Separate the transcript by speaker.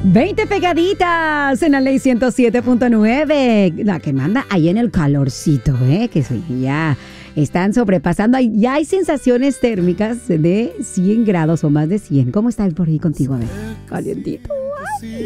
Speaker 1: 20 pegaditas en la ley 107.9, la que manda ahí en el calorcito, que sí, ya están sobrepasando, ya hay sensaciones térmicas de 100 grados o más de 100. ¿Cómo está por ahí contigo? A ver, calientito.